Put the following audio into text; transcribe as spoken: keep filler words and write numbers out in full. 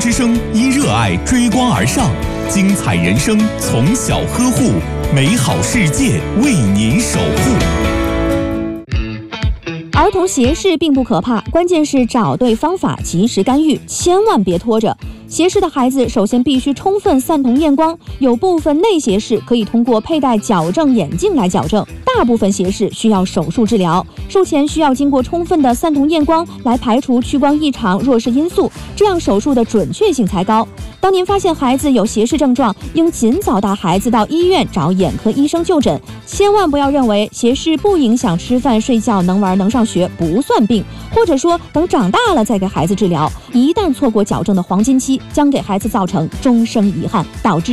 之声因热爱追光而上，精彩人生从小呵护，美好世界为您守护。 儿童斜视并不可怕，关键是找对方法，及时干预，千万别拖着。斜视的孩子首先必须充分散瞳验光，有部分内斜视可以通过佩戴矫正眼镜来矫正，大部分斜视需要手术治疗。术前需要经过充分的散瞳验光来排除屈光异常弱势因素，这样手术的准确性才高。当您发现孩子有斜视症状，应尽早带孩子到医院找眼科医生就诊，千万不要认为斜视不影响吃饭睡觉能玩能上学不算病，或者说等长大了再给孩子治疗，一旦错过矫正的黄金期，将给孩子造成终生遗憾，导致